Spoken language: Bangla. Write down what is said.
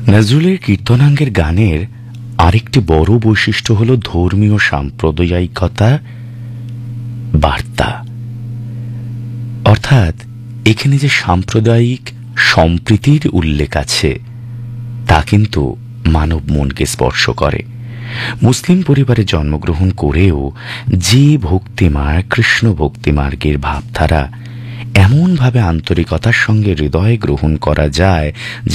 নজরুলের কীর্তনাঙ্গের গানের আরেকটি বড় বৈশিষ্ট্য হল ধর্মীয় সাম্প্রদায়িকতা বার্তা, অর্থাৎ এখানে যে সাম্প্রদায়িক সম্প্রীতির উল্লেখ আছে তা কিন্তু মানব মনকে স্পর্শ করে। মুসলিম পরিবারে জন্মগ্রহণ করেও যে ভক্তিমার কৃষ্ণ ভক্তিমার্গের ভাবধারা এমনভাবে আন্তরিকতার সঙ্গে হৃদয়ে গ্রহণ করা যায়